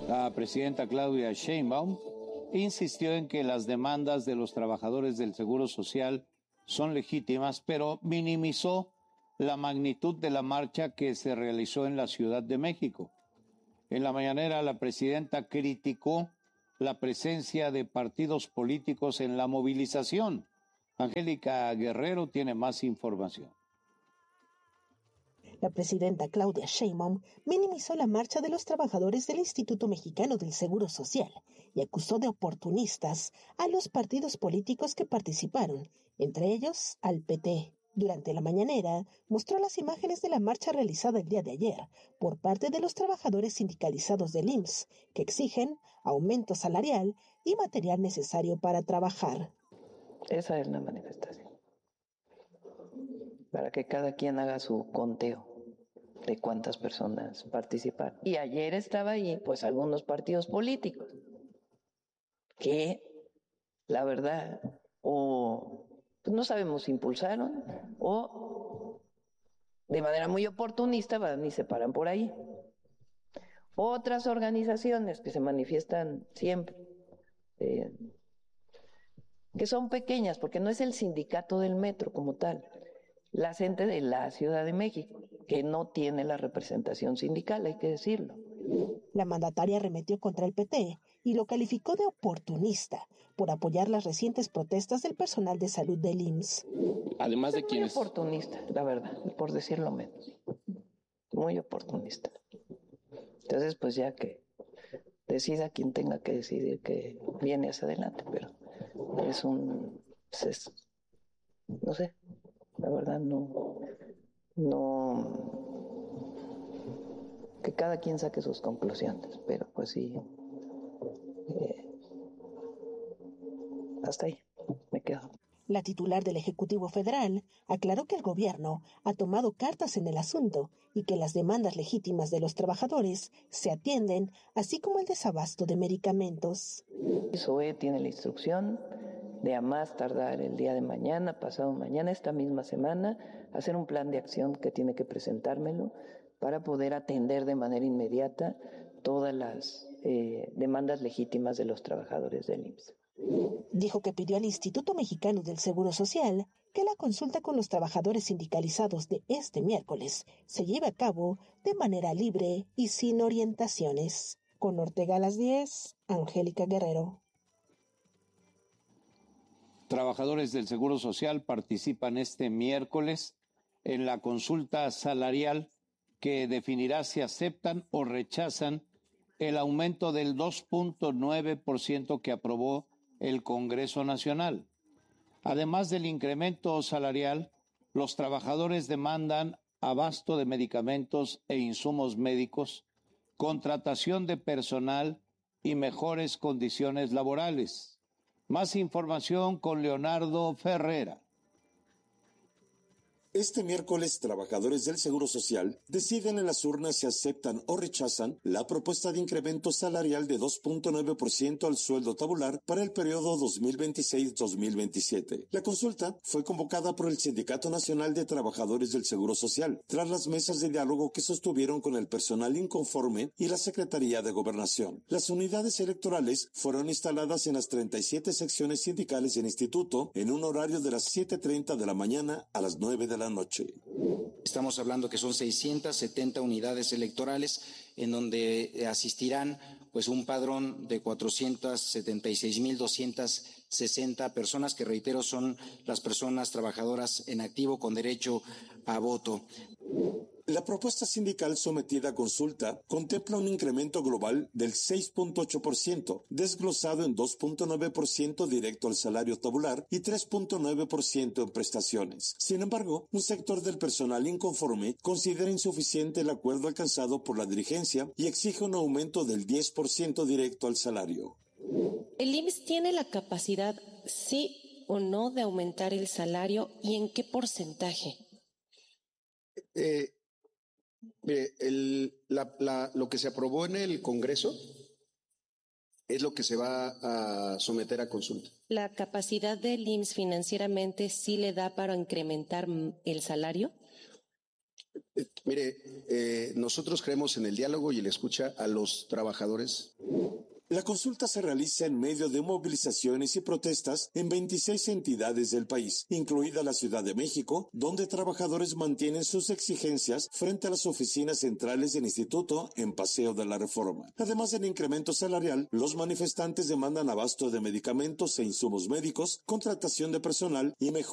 La presidenta Claudia Sheinbaum insistió en que las demandas de los trabajadores del Seguro Social son legítimas, pero minimizó la magnitud de la marcha que se realizó en la Ciudad de México. En la mañanera, la presidenta criticó la presencia de partidos políticos en la movilización. Angélica Guerrero tiene más información. La presidenta Claudia Sheinbaum minimizó la marcha de los trabajadores del Instituto Mexicano del Seguro Social y acusó de oportunistas a los partidos políticos que participaron, entre ellos al PT. Durante la mañanera, mostró las imágenes de la marcha realizada el día de ayer por parte de los trabajadores sindicalizados del IMSS, que exigen aumento salarial y material necesario para trabajar. Esa es la manifestación, para que cada quien haga su conteo de cuántas personas participaron. Y ayer estaba ahí, pues, algunos partidos políticos que, la verdad, o pues, no sabemos si impulsaron o de manera muy oportunista van y se paran por ahí. Otras organizaciones que se manifiestan siempre, que son pequeñas, porque no es el sindicato del metro como tal, la gente de la Ciudad de México, que no tiene la representación sindical, hay que decirlo. La mandataria arremetió contra el PT y lo calificó de oportunista por apoyar las recientes protestas del personal de salud del IMSS. Además de quienes... Muy oportunista, la verdad, por decirlo menos. Muy oportunista. Entonces, pues ya que decida quien tenga que decidir que viene hacia adelante, pero es un... no sé, la verdad no... que cada quien saque sus conclusiones, pero pues sí, hasta ahí me quedo. La titular del Ejecutivo Federal aclaró que el gobierno ha tomado cartas en el asunto y que las demandas legítimas de los trabajadores se atienden, así como el desabasto de medicamentos. SOE tiene la instrucción de a más tardar el día de mañana, pasado mañana, esta misma semana, hacer un plan de acción que tiene que presentármelo para poder atender de manera inmediata todas las demandas legítimas de los trabajadores del IMSS. Dijo que pidió al Instituto Mexicano del Seguro Social que la consulta con los trabajadores sindicalizados de este miércoles se lleve a cabo de manera libre y sin orientaciones. Con Ortega a las 10, Angélica Guerrero. Trabajadores del Seguro Social participan este miércoles en la consulta salarial que definirá si aceptan o rechazan el aumento del 2.9% que aprobó el Congreso Nacional. Además del incremento salarial, los trabajadores demandan abasto de medicamentos e insumos médicos, contratación de personal y mejores condiciones laborales. Más información con Leonardo Ferrera. Este miércoles, trabajadores del Seguro Social deciden en las urnas si aceptan o rechazan la propuesta de incremento salarial de 2.9% al sueldo tabular para el periodo 2026-2027. La consulta fue convocada por el Sindicato Nacional de Trabajadores del Seguro Social, tras las mesas de diálogo que sostuvieron con el personal inconforme y la Secretaría de Gobernación. Las unidades electorales fueron instaladas en las 37 secciones sindicales del instituto en un horario de las 7:30 de la mañana a las 9 de la noche. Estamos hablando que son 670 unidades electorales en donde asistirán pues un padrón de 476,260 personas que, reitero, son las personas trabajadoras en activo con derecho a voto. La propuesta sindical sometida a consulta contempla un incremento global del 6.8%, desglosado en 2.9% directo al salario tabular y 3.9% en prestaciones. Sin embargo, un sector del personal inconforme considera insuficiente el acuerdo alcanzado por la dirigencia y exige un aumento del 10% directo al salario. ¿El IMSS tiene la capacidad, sí o no, de aumentar el salario y en qué porcentaje? Lo que se aprobó en el Congreso es lo que se va a someter a consulta. ¿La capacidad del IMSS financieramente sí le da para incrementar el salario? Nosotros creemos en el diálogo y la escucha a los trabajadores. La consulta se realiza en medio de movilizaciones y protestas en 26 entidades del país, incluida la Ciudad de México, donde trabajadores mantienen sus exigencias frente a las oficinas centrales del instituto en Paseo de la Reforma. Además del incremento salarial, los manifestantes demandan abasto de medicamentos e insumos médicos, contratación de personal y mejor